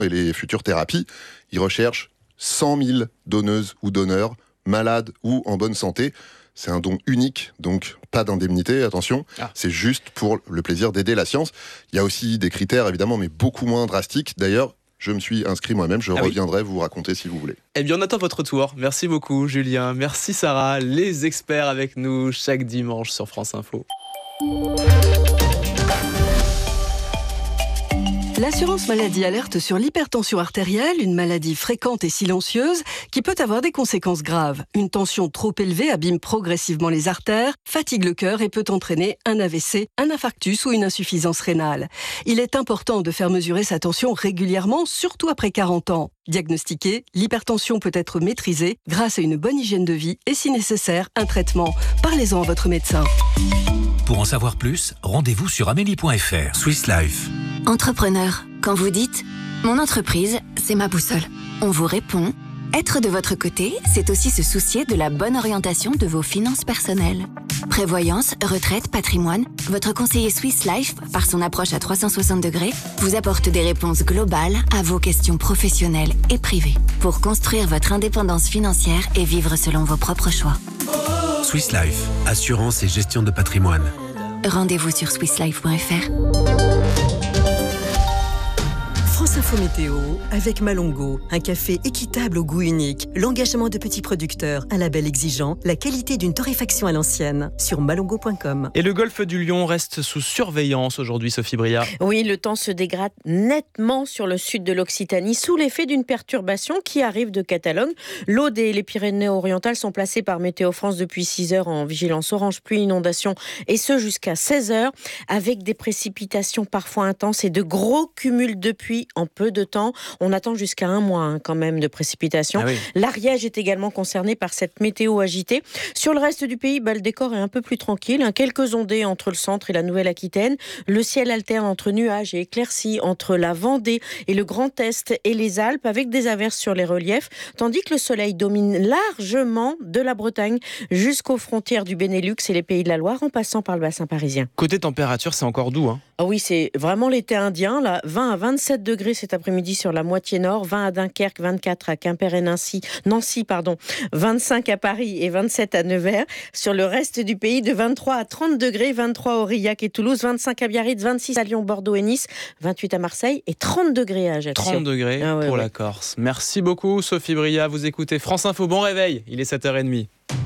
et les futures thérapies. Ils recherchent 100 000 donneuses ou donneurs, malades ou en bonne santé. C'est un don unique, donc pas d'indemnité, attention. C'est juste pour le plaisir d'aider la science. Il y a aussi des critères, évidemment, mais beaucoup moins drastiques. D'ailleurs, je me suis inscrit moi-même, je reviendrai vous raconter si vous voulez. Eh bien, on attend votre tour. Merci beaucoup, Julien. Merci, Sarah. Les experts avec nous chaque dimanche sur France Info. L'assurance maladie alerte sur l'hypertension artérielle, une maladie fréquente et silencieuse qui peut avoir des conséquences graves. Une tension trop élevée abîme progressivement les artères, fatigue le cœur et peut entraîner un AVC, un infarctus ou une insuffisance rénale. Il est important de faire mesurer sa tension régulièrement, surtout après 40 ans. Diagnostiquée, l'hypertension peut être maîtrisée grâce à une bonne hygiène de vie et, si nécessaire, un traitement. Parlez-en à votre médecin. Pour en savoir plus, rendez-vous sur amélie.fr. Swiss Life. Entrepreneur, quand vous dites « Mon entreprise, c'est ma boussole », on vous répond « Être de votre côté, c'est aussi se soucier de la bonne orientation de vos finances personnelles. » Prévoyance, retraite, patrimoine, votre conseiller Swiss Life, par son approche à 360 degrés, vous apporte des réponses globales à vos questions professionnelles et privées pour construire votre indépendance financière et vivre selon vos propres choix. Swiss Life, assurance et gestion de patrimoine. Rendez-vous sur swisslife.fr. France Info Météo avec Malongo, un café équitable au goût unique, l'engagement de petits producteurs, un label exigeant, la qualité d'une torréfaction à l'ancienne, sur malongo.com. Et le golfe du Lion reste sous surveillance aujourd'hui, Sophie Bria. Oui, le temps se dégrade nettement sur le sud de l'Occitanie sous l'effet d'une perturbation qui arrive de Catalogne. L'Aude et les Pyrénées-Orientales sont placées par Météo France depuis 6 heures en vigilance orange pluie inondation, et ce jusqu'à 16 heures, avec des précipitations parfois intenses et de gros cumuls de pluie en peu de temps. On attend jusqu'à 1 mois quand même de précipitations. L'Ariège est également concerné par cette météo agitée. Sur le reste du pays, le décor est un peu plus tranquille. Quelques ondées entre le centre et la Nouvelle-Aquitaine. Le ciel alterne entre nuages et éclaircies entre la Vendée et le Grand Est et les Alpes, avec des averses sur les reliefs, tandis que le soleil domine largement de la Bretagne jusqu'aux frontières du Benelux et les Pays de la Loire, en passant par le bassin parisien. Côté température, c'est encore doux. Ah oui, c'est vraiment l'été indien, là. 20 à 27 degrés cet après-midi sur la moitié nord, 20 à Dunkerque, 24 à Quimper et Nancy, 25 à Paris et 27 à Nevers. Sur le reste du pays, de 23 à 30 degrés, 23 à Aurillac et Toulouse, 25 à Biarritz, 26 à Lyon, Bordeaux et Nice, 28 à Marseille et 30 degrés à Ajaccio. 30 degrés pour la Corse. Merci beaucoup, Sophie Bria. Vous écoutez France Info. Bon réveil, il est 7h30.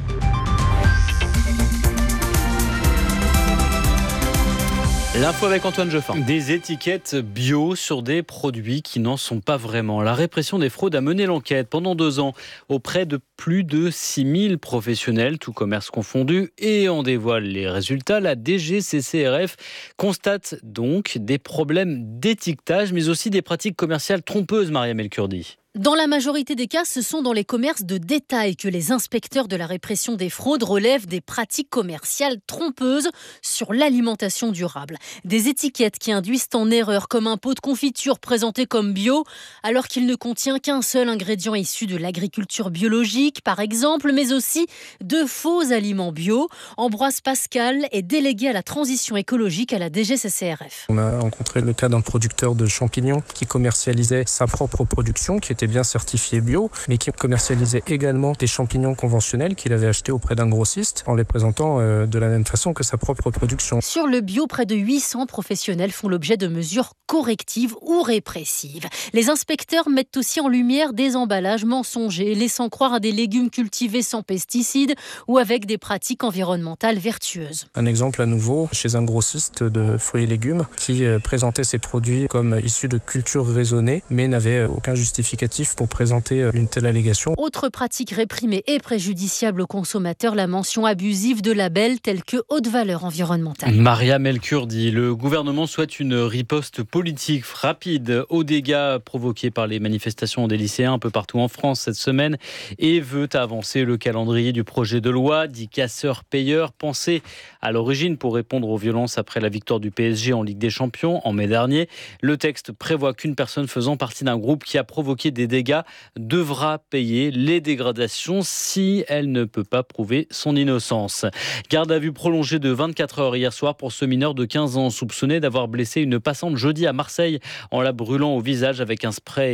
L'info avec Antoine Geoffin. Des étiquettes bio sur des produits qui n'en sont pas vraiment. La répression des fraudes a mené l'enquête pendant 2 ans auprès de plus de 6000 professionnels, tous commerces confondus, et en dévoile les résultats. La DGCCRF constate donc des problèmes d'étiquetage, mais aussi des pratiques commerciales trompeuses, Maria Melkurdi. Dans la majorité des cas, ce sont dans les commerces de détail que les inspecteurs de la répression des fraudes relèvent des pratiques commerciales trompeuses sur l'alimentation durable. Des étiquettes qui induisent en erreur, comme un pot de confiture présenté comme bio, alors qu'il ne contient qu'un seul ingrédient issu de l'agriculture biologique, par exemple, mais aussi de faux aliments bio. Ambroise Pascal est délégué à la transition écologique à la DGCCRF. On a rencontré le cas d'un producteur de champignons qui commercialisait sa propre production, qui était bien certifié bio, mais qui commercialisait également des champignons conventionnels qu'il avait achetés auprès d'un grossiste en les présentant de la même façon que sa propre production. Sur le bio, près de 800 professionnels font l'objet de mesures correctives ou répressives. Les inspecteurs mettent aussi en lumière des emballages mensongers, laissant croire à des légumes cultivés sans pesticides ou avec des pratiques environnementales vertueuses. Un exemple à nouveau, chez un grossiste de fruits et légumes qui présentait ses produits comme issus de cultures raisonnées, mais n'avait aucun justificatif pour présenter une telle allégation. Autre pratique réprimée et préjudiciable aux consommateurs, la mention abusive de labels tels que haute valeur environnementale. Maria Melkurdi, le gouvernement souhaite une riposte politique rapide aux dégâts provoqués par les manifestations des lycéens un peu partout en France cette semaine et veut avancer le calendrier du projet de loi dit casseur-payeur, pensé à l'origine pour répondre aux violences après la victoire du PSG en Ligue des Champions en mai dernier. Le texte prévoit qu'une personne faisant partie d'un groupe qui a provoqué des des dégâts devra payer les dégradations si elle ne peut pas prouver son innocence. Garde à vue prolongée de 24 heures hier soir pour ce mineur de 15 ans soupçonné d'avoir blessé une passante jeudi à Marseille en la brûlant au visage avec un spray